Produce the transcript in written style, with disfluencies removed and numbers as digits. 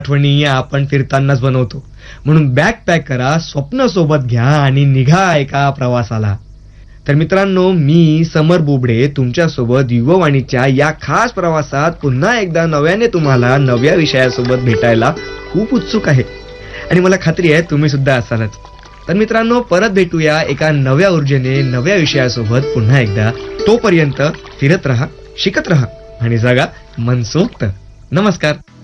आठवणी आपण फिरतानाच बनवतो. म्हणून बॅग पॅक करा, स्वप्न सोबत घ्या आणि निघा एका प्रवासाला. तर मित्रांनो, मी समर बुबडे तुमच्यासोबत युववाणीच्या या खास प्रवासात पुन्हा एकदा नव्याने तुम्हाला नव्या विषयासोबत भेटायला खूप उत्सुक आहे आणि मला खात्री आहे तुम्ही सुद्धा असालच. तर मित्रांनो, परत भेटूया एका नव्या ऊर्जेने नव्या विषयासोबत पुन्हा एकदा. तोपर्यंत फिरत रहा, शिकत रहा आणि जगा मनसोक्त. नमस्कार.